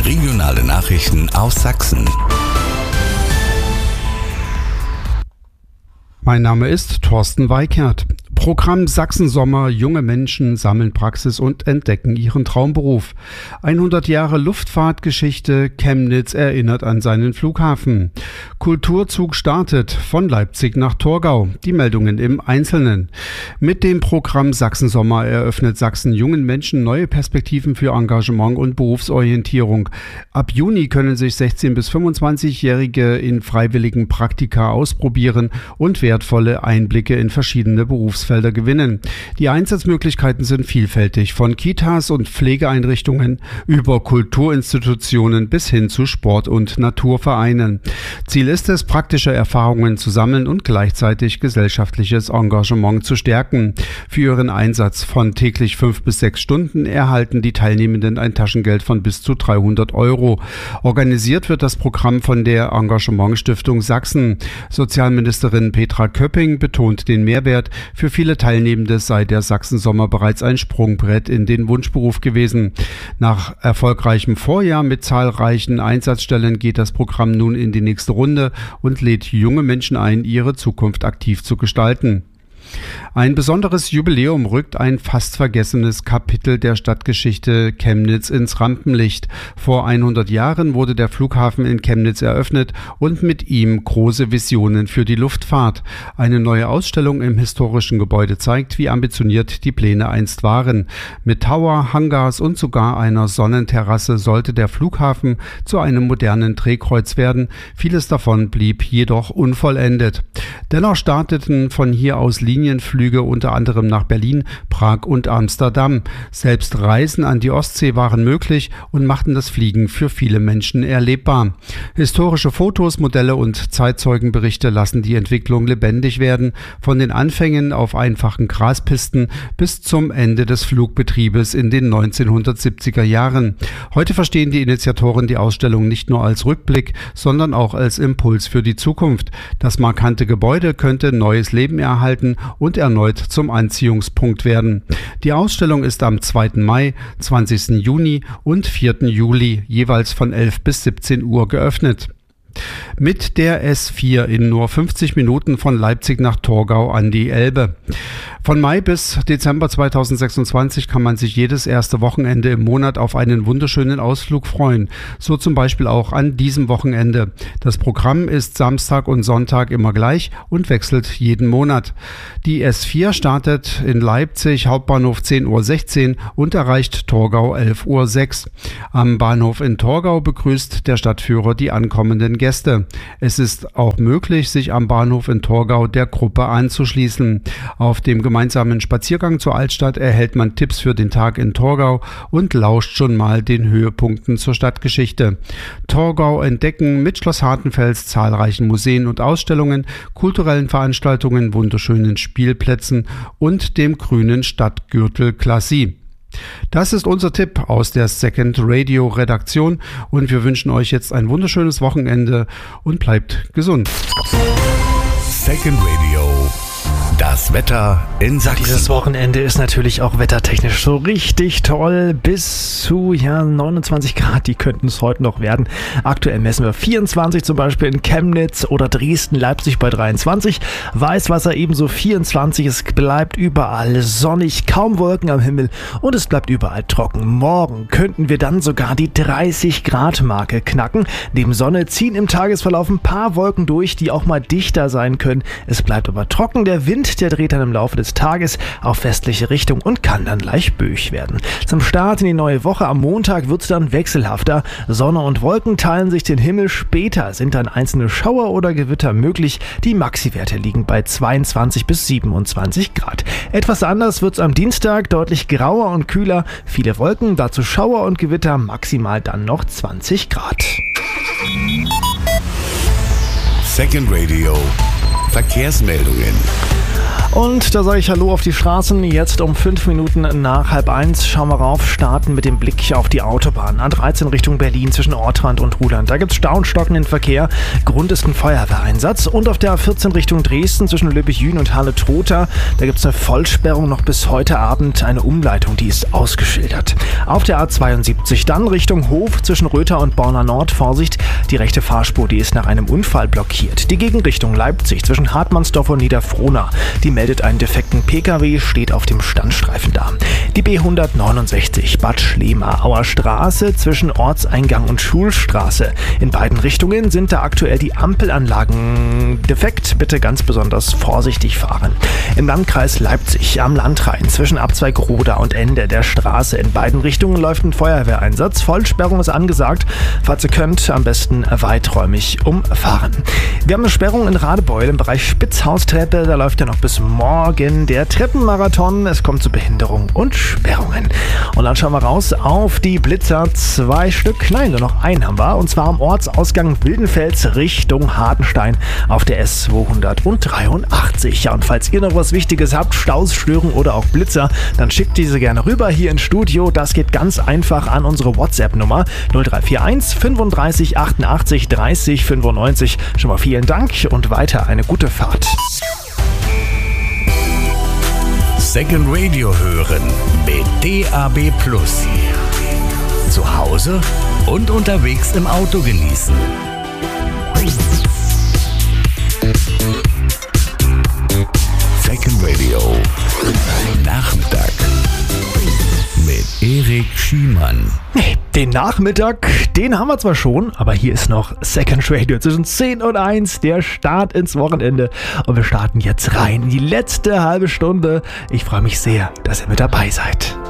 Regionale Nachrichten aus Sachsen. Mein Name ist Thorsten Weikert. Programm Sachsen-Sommer. Junge Menschen sammeln Praxis und entdecken ihren Traumberuf. 100 Jahre Luftfahrtgeschichte. Chemnitz erinnert an seinen Flughafen. Kulturzug startet von Leipzig nach Torgau. Die Meldungen im Einzelnen. Mit dem Programm Sachsen-Sommer eröffnet Sachsen jungen Menschen neue Perspektiven für Engagement und Berufsorientierung. Ab Juni können sich 16- bis 25-Jährige in freiwilligen Praktika ausprobieren und wertvolle Einblicke in verschiedene Berufsfelder gewinnen. Die Einsatzmöglichkeiten sind vielfältig, von Kitas und Pflegeeinrichtungen über Kulturinstitutionen bis hin zu Sport- und Naturvereinen. Ziel ist es, praktische Erfahrungen zu sammeln und gleichzeitig gesellschaftliches Engagement zu stärken. Für ihren Einsatz von täglich 5 bis 6 Stunden erhalten die Teilnehmenden ein Taschengeld von bis zu 300 €. Organisiert wird das Programm von der Engagement-Stiftung Sachsen. Sozialministerin Petra Köpping betont den Mehrwert. Für viele Teilnehmende sei der Sachsen-Sommer bereits ein Sprungbrett in den Wunschberuf gewesen. Nach erfolgreichem Vorjahr mit zahlreichen Einsatzstellen geht das Programm nun in die nächste Runde und lädt junge Menschen ein, ihre Zukunft aktiv zu gestalten. Ein besonderes Jubiläum rückt ein fast vergessenes Kapitel der Stadtgeschichte Chemnitz ins Rampenlicht. Vor 100 Jahren wurde der Flughafen in Chemnitz eröffnet und mit ihm große Visionen für die Luftfahrt. Eine neue Ausstellung im historischen Gebäude zeigt, wie ambitioniert die Pläne einst waren. Mit Tower, Hangars und sogar einer Sonnenterrasse sollte der Flughafen zu einem modernen Drehkreuz werden. Vieles davon blieb jedoch unvollendet. Dennoch starteten von hier aus Linienflüge unter anderem nach Berlin, Prag und Amsterdam. Selbst Reisen an die Ostsee waren möglich und machten das Fliegen für viele Menschen erlebbar. Historische Fotos, Modelle und Zeitzeugenberichte lassen die Entwicklung lebendig werden, von den Anfängen auf einfachen Graspisten bis zum Ende des Flugbetriebes in den 1970er Jahren. Heute verstehen die Initiatoren die Ausstellung nicht nur als Rückblick, sondern auch als Impuls für die Zukunft. Das markante Gebäude könnte neues Leben erhalten und erneut zum Anziehungspunkt werden. Die Ausstellung ist am 2. Mai, 20. Juni und 4. Juli jeweils von 11 bis 17 Uhr geöffnet. Mit der S4 in nur 50 Minuten von Leipzig nach Torgau an die Elbe. Von Mai bis Dezember 2026 kann man sich jedes erste Wochenende im Monat auf einen wunderschönen Ausflug freuen. So zum Beispiel auch an diesem Wochenende. Das Programm ist Samstag und Sonntag immer gleich und wechselt jeden Monat. Die S4 startet in Leipzig, Hauptbahnhof 10:16 Uhr und erreicht Torgau 11:06 Uhr. Am Bahnhof in Torgau begrüßt der Stadtführer die ankommenden Gäste. Es ist auch möglich, sich am Bahnhof in Torgau der Gruppe anzuschließen. Auf dem gemeinsamen Spaziergang zur Altstadt erhält man Tipps für den Tag in Torgau und lauscht schon mal den Höhepunkten zur Stadtgeschichte. Torgau entdecken mit Schloss Hartenfels, zahlreichen Museen und Ausstellungen, kulturellen Veranstaltungen, wunderschönen Spielplätzen und dem grünen Stadtgürtel Classy. Das ist unser Tipp aus der Second Radio Redaktion und wir wünschen euch jetzt ein wunderschönes Wochenende und bleibt gesund. Second Radio. Das Wetter in Sachsen. Dieses Wochenende ist natürlich auch wettertechnisch so richtig toll. Bis zu 29 Grad, die könnten es heute noch werden. Aktuell messen wir 24 zum Beispiel in Chemnitz oder Dresden, Leipzig bei 23. Weißwasser ebenso 24. Es bleibt überall sonnig, kaum Wolken am Himmel und es bleibt überall trocken. Morgen könnten wir dann sogar die 30 Grad Marke knacken. Neben Sonne ziehen im Tagesverlauf ein paar Wolken durch, die auch mal dichter sein können. Es bleibt aber trocken. Der Wind, der dreht dann im Laufe des Tages auf westliche Richtung und kann dann leicht böig werden. Zum Start in die neue Woche am Montag wird es dann wechselhafter. Sonne und Wolken teilen sich den Himmel. Später sind dann einzelne Schauer oder Gewitter möglich. Die Maxi-Werte liegen bei 22 bis 27 Grad. Etwas anders wird es am Dienstag, deutlich grauer und kühler. Viele Wolken, dazu Schauer und Gewitter, maximal dann noch 20 Grad. Second Radio. Verkehrsmeldungen. Und da sage ich Hallo auf die Straßen. Jetzt um 5 Minuten nach 12:30 schauen wir rauf, starten mit dem Blick auf die Autobahn. A13 Richtung Berlin zwischen Ortrand und Ruhland. Da gibt es Stau und stockenden Verkehr. Grund ist ein Feuerwehreinsatz. Und auf der A14 Richtung Dresden zwischen Lübbecke-Jün und Halle-Trotha. Da gibt es eine Vollsperrung noch bis heute Abend. Eine Umleitung, die ist ausgeschildert. Auf der A72 dann Richtung Hof zwischen Rötha und Borna Nord. Vorsicht, die rechte Fahrspur, die ist nach einem Unfall blockiert. Die Gegenrichtung Leipzig zwischen Hartmannsdorf und Niederfrohna. Die meldet einen defekten Pkw, steht auf dem Standstreifen da. Die B169 Bad Schlema-Auer Straße zwischen Ortseingang und Schulstraße. In beiden Richtungen sind da aktuell die Ampelanlagen defekt. Bitte ganz besonders vorsichtig fahren. Im Landkreis Leipzig am Landrhein zwischen Abzweig Roda und Ende der Straße in beiden Richtungen läuft ein Feuerwehreinsatz. Vollsperrung ist angesagt. Falls ihr könnt, am besten weiträumig umfahren. Wir haben eine Sperrung in Radebeul im Bereich Spitzhaustreppe. Da läuft ja noch bis morgen der Treppenmarathon. Es kommt zu Behinderung und Sperrungen. Und dann schauen wir raus auf die Blitzer. 2 Stück, nein, nur noch einen haben wir. Und zwar am Ortsausgang Wildenfels Richtung Hartenstein auf der S283. Ja, und falls ihr noch was Wichtiges habt, Staus, Störungen oder auch Blitzer, dann schickt diese gerne rüber hier ins Studio. Das geht ganz einfach an unsere WhatsApp-Nummer 0341 35 88 30 95. Schon mal vielen Dank und weiter eine gute Fahrt. Second Radio hören mit DAB+. Zu Hause und unterwegs im Auto genießen. Second Radio Nachmittag mit Erik Schiemann. Den Nachmittag, den haben wir zwar schon, aber hier ist noch Second Radio zwischen 10 und 1, der Start ins Wochenende. Und wir starten jetzt rein in die letzte halbe Stunde. Ich freue mich sehr, dass ihr mit dabei seid.